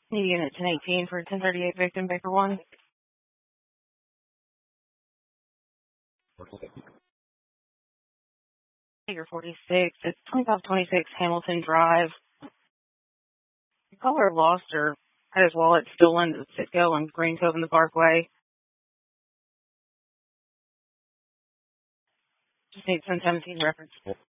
New Unit 1018 for 1038 victim, Baker 1. Baker 46, it's 2526 Hamilton Drive. The caller lost or had his wallet stolen at Citgo and Green Cove in the Parkway. Just need 1017 reference.